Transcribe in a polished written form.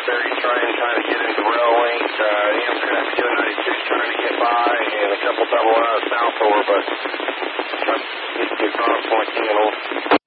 Barry trying to get into rail length. Amtrak 292 trying to get by, and a couple double out of South Shore, but get across 14 and